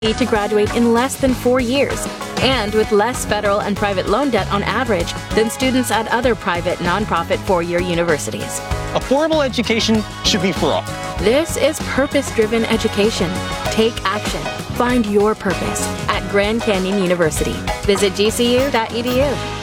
to graduate in less than 4 years, and with less federal and private loan debt on average than students at other private nonprofit four-year universities. Affordable education should be for all. This is purpose-driven education. Take action. Find your purpose at Grand Canyon University. Visit gcu.edu.